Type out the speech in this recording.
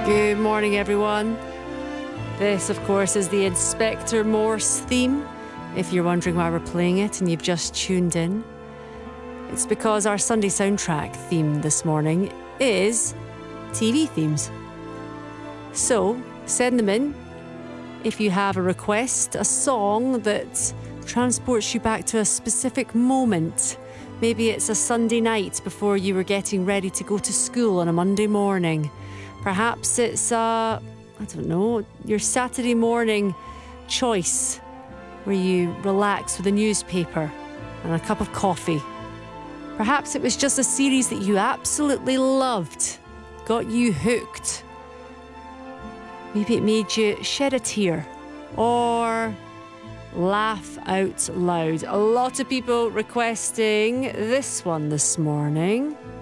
Good morning, everyone. This, of course, is the Inspector Morse theme. If you're wondering why we're playing it and you've just tuned in, it's because our Sunday soundtrack theme this morning is TV themes. So, send them in. If you have a request, a song that transports you back to a specific moment. Maybe it's a Sunday night before you were getting ready to go to school on a Monday morning. Perhaps it's your Saturday morning choice where you relax with a newspaper and a cup of coffee. Perhaps it was just a series that you absolutely loved, got you hooked. Maybe it made you shed a tear or laugh out loud. A lot of people requesting this one this morning.